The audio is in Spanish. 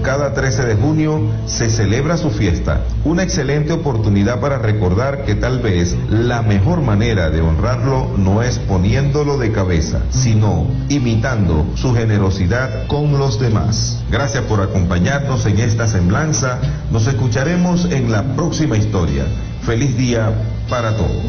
cada 13 de junio se celebra su fiesta. Una excelente oportunidad para recordar que tal vez la mejor manera de honrarlo no es poniéndolo de cabeza, sino imitando su generosidad con los demás. Gracias por acompañarnos en esta semblanza. Nos escucharemos en la próxima historia. Feliz día para todos.